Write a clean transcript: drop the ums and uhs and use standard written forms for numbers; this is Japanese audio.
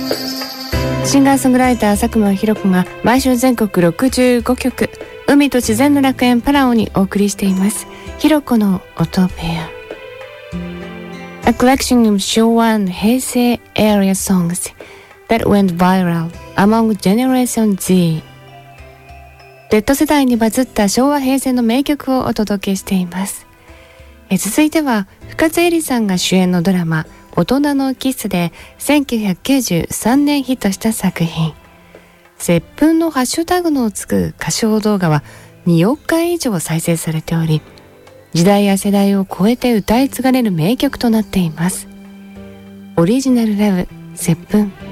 シンガーソングライター佐久間ひろ子が毎週全国65曲海と自然の楽園パラオにお送りしていますひろ子の音部屋。 A collection of 昭和and 平成 area songs that went viral among Generation Z。 Z 世代にバズった昭和平成の名曲をお届けしています。続いては深津絵里さんが主演のドラマ大人のキスで1993年ヒットした作品。接吻のハッシュタグのつく歌唱動画は2億回以上再生されており、時代や世代を超えて歌い継がれる名曲となっています。オリジナルラブ接吻。